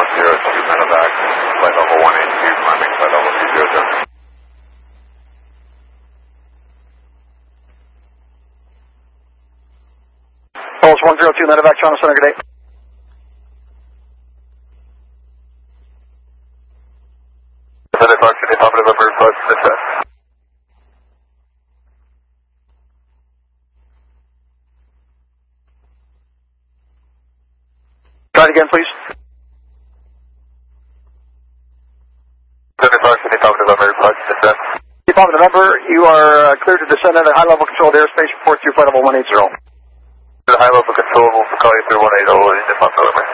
102 medevac, flight level 182, climbing flight level 200. Pulse 102 medevac, Toronto Center, good day. Defendant Fox, City, Papa November, request dispatch. Try it again, please. Defendant Fox, City, Papa November, request dispatch. Papa November, you are cleared to descend at a high level controlled airspace, report to flight level 180. The high level control will call you through 180 in Papa November.